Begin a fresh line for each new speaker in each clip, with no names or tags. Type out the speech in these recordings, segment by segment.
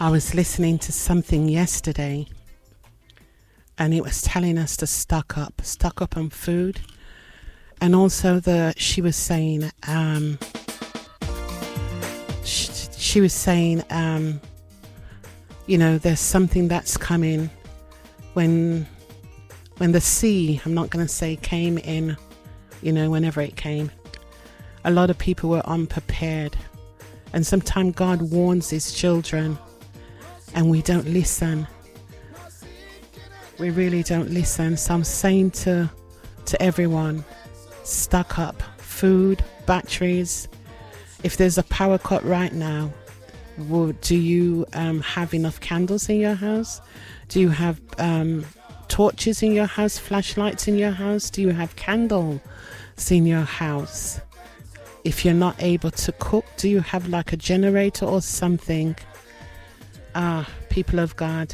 I was listening to something yesterday, and it was telling us to stock up on food. And also she was saying, there's something that's coming when the sea, I'm not going to say came in, whenever it came. A lot of people were unprepared. And sometimes God warns his children and we don't listen. We really don't listen. So I'm saying to everyone, stock up food, batteries. If there's a power cut right now, do you have enough candles in your house? Do you have torches in your house, flashlights in your house? Do you have candles in your house? If you're not able to cook, do you have like a generator or something? People of God,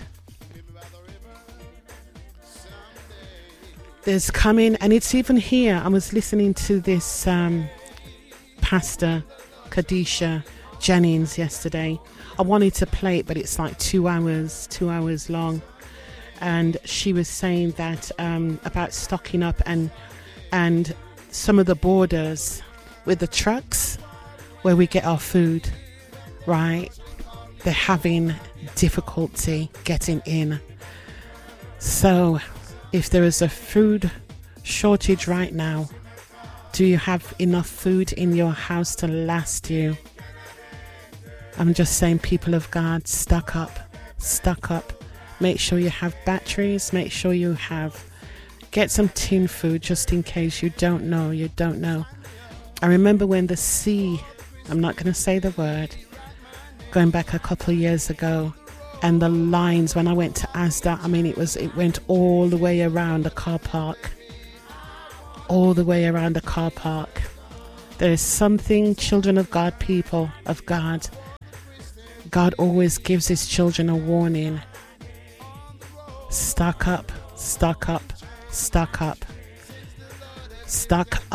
there's coming, and it's even here. I was listening to this Pastor Kadisha Jennings yesterday. I wanted to play it, but it's like 2 hours long. And she was saying that about stocking up and some of the borders with the trucks where we get our food, right? They're having difficulty getting in. So if there is a food shortage right now, do you have enough food in your house to last you? I'm just saying, people of God, stock up. Make sure you have batteries. Make sure you get some tin food just in case you don't know. I remember when the sea, I'm not going to say the word, going back a couple of years ago, and the lines when I went to Asda, it went all the way around the car park. There is something, children of God, people of God, God always gives his children a warning. Stock up.